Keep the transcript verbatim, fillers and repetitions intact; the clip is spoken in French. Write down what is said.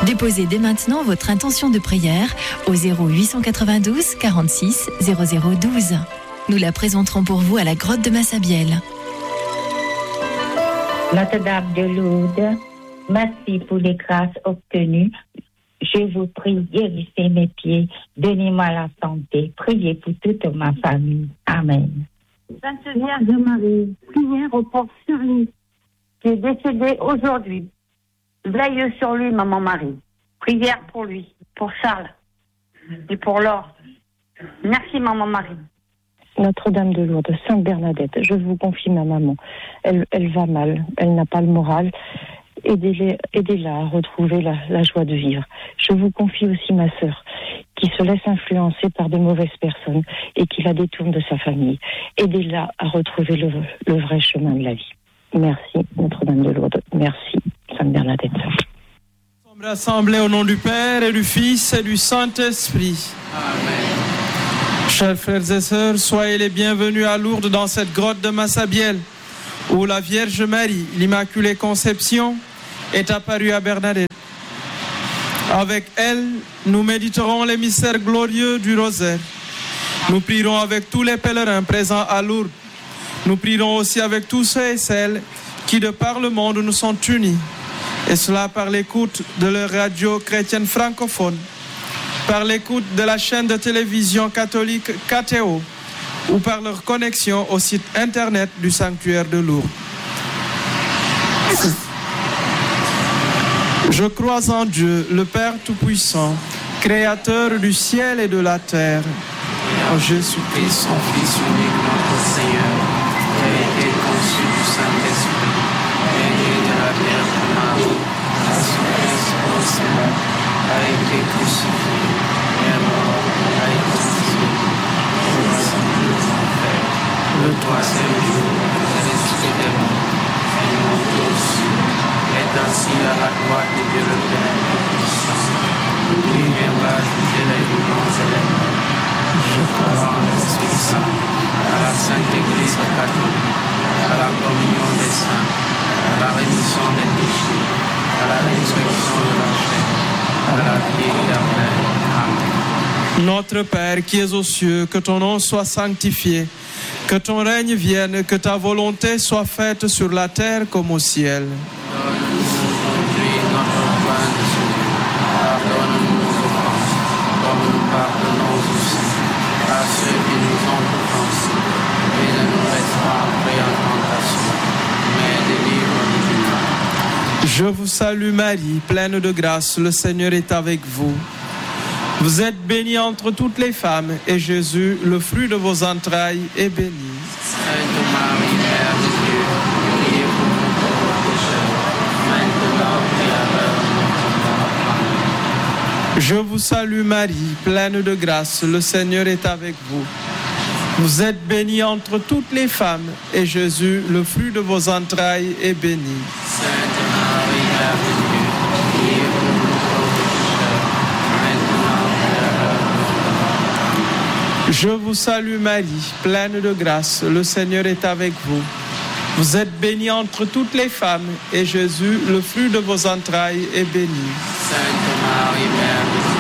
Déposez dès maintenant votre intention de prière au zéro huit cent quatre-vingt-douze quarante-six zéro zéro douze. Nous la présenterons pour vous à la grotte de Massabielle. Notre-Dame de Lourdes, merci pour les grâces obtenues. Je vous prie, guérissez mes pieds, donnez-moi la santé, priez pour toute ma famille. Amen. Sainte Vierge Marie, prière au pauvre Cyril, qui est décédé aujourd'hui. Veille sur lui, maman Marie. Prière pour lui, pour Charles et pour Laure. Merci, maman Marie. Notre-Dame de Lourdes, Sainte Bernadette, je vous confie ma maman. Elle, elle va mal, elle n'a pas le moral. Aidez-les, aidez-la à retrouver la, la joie de vivre. Je vous confie aussi ma sœur, qui se laisse influencer par de mauvaises personnes et qui la détourne de sa famille. Aidez-la à retrouver le, le vrai chemin de la vie. Merci, Notre-Dame de Lourdes. Merci, Sainte Bernadette. Nous sommes rassemblés au nom du Père et du Fils et du Saint-Esprit. Amen. Chers frères et sœurs, soyez les bienvenus à Lourdes dans cette grotte de Massabielle, où la Vierge Marie, l'Immaculée Conception, est apparue à Bernadette. Avec elle, nous méditerons les mystères glorieux du rosaire. Nous prierons avec tous les pèlerins présents à Lourdes. Nous prierons aussi avec tous ceux et celles qui, de par le monde, nous sont unis. Et cela par l'écoute de leur radio chrétienne francophone, par l'écoute de la chaîne de télévision catholique K T O, ou par leur connexion au site internet du sanctuaire de Lourdes. Je crois en Dieu, le Père Tout-Puissant, Créateur du ciel et de la terre, en Jésus-Christ, son Fils unique, notre Seigneur, qui a été conçu du Saint-Esprit, né de la Vierge Marie, a souffert au Seigneur, a été crucifié, est mort, a été crucifié. Le troisième jour, ressuscité des morts, est monté aux cieux, est assis à la droite de Dieu le Père Tout-Puissant. Il viendra juger les vivants et les morts. Je crois en l'Esprit Saint, à la Sainte Église catholique, à la communion des saints, à la rémission des péchés, à la résurrection de la chair, à la vie éternelle. Amen. Notre Père qui es aux cieux, que ton nom soit sanctifié, que ton règne vienne, que ta volonté soit faite sur la terre comme au ciel. Donne-nous aujourd'hui notre pain de ce jour. Pardonne-nous nos offenses, comme nous pardonnons aussi à ceux qui nous ont offensés. Et ne nous laisse pas entrer en tentation, mais délivre-nous du mal. Je vous salue Marie, pleine de grâce, le Seigneur est avec vous. Vous êtes bénie entre toutes les femmes, et Jésus, le fruit de vos entrailles, est béni. Sainte Marie, Mère de Dieu, priez pour nous pauvres pécheurs, maintenant et à l'heure de notre mort. Je vous salue Marie, pleine de grâce, le Seigneur est avec vous. Vous êtes bénie entre toutes les femmes, et Jésus, le fruit de vos entrailles, est béni. Sainte Marie, Mère de Dieu, priez pour nous pauvres pécheurs, maintenant et à l'heure de notre mort. Je vous salue Marie, pleine de grâce, le Seigneur est avec vous. Vous êtes bénie entre toutes les femmes, et Jésus, le fruit de vos entrailles, est béni. Sainte Marie, Mère de Dieu,